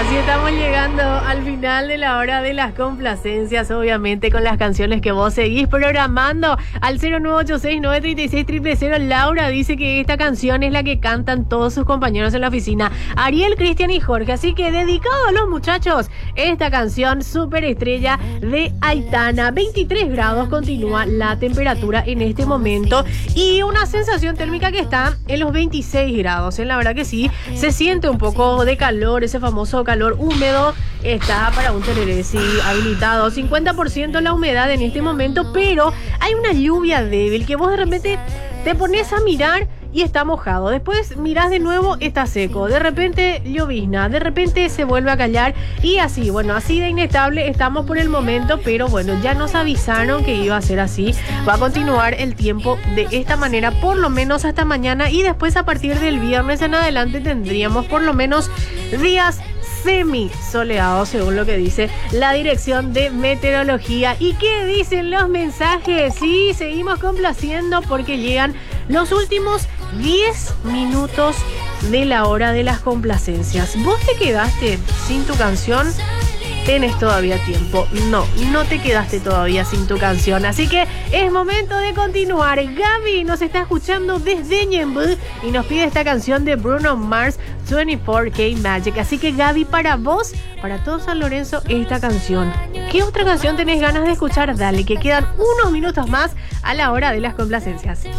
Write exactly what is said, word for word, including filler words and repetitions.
Así estamos llegando al final de la hora de las complacencias, obviamente con las canciones que vos seguís programando al cero nueve ocho seis nueve tres seis cero cero cero. Laura dice que esta canción es la que cantan todos sus compañeros en la oficina, Ariel, Cristian y Jorge, así que dedicado a los muchachos, esta canción superestrella de Aitana. Veintitrés grados continúa la temperatura en este momento y una sensación térmica que está en los veintiséis grados, ¿eh? La verdad que sí, se siente un poco de calor, ese famoso calor húmedo está para un tereré, sí, habilitado. cincuenta por ciento la humedad en este momento, pero hay una lluvia débil que vos de repente te pones a mirar y está mojado. Después mirás de nuevo, está seco. De repente llovizna, de repente se vuelve a callar y así, bueno, así de inestable estamos por el momento, pero bueno, ya nos avisaron que iba a ser así. Va a continuar el tiempo de esta manera por lo menos hasta mañana y después a partir del viernes en adelante tendríamos por lo menos días semi-soleados, según lo que dice la Dirección de Meteorología. ¿Y qué dicen los mensajes? Sí, seguimos complaciendo porque llegan los últimos diez minutos de la hora de las complacencias. ¿Vos te quedaste sin tu canción? Tenés todavía tiempo. No, no te quedaste todavía sin tu canción. Así que es momento de continuar. Gaby nos está escuchando desde Ñemby y nos pide esta canción de Bruno Mars, veinticuatro K Magic. Así que Gaby, para vos, para todo San Lorenzo, esta canción. ¿Qué otra canción tenés ganas de escuchar? Dale, que quedan unos minutos más a la hora de las complacencias.